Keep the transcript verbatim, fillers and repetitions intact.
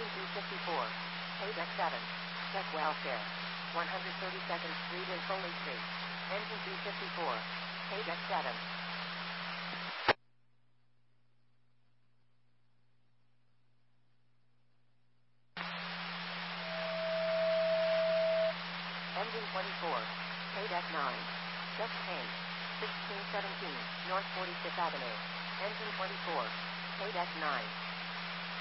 Engine B fifty-four. Paydeck seven. Check welfare. one hundred thirty-second Street in Foley Street. Engine B fifty-four. Paydeck seven. Engine twenty-four. Paydeck nine. Check paint. sixteen seventeen North forty-fifth Avenue. Engine twenty-four. Paydeck nine.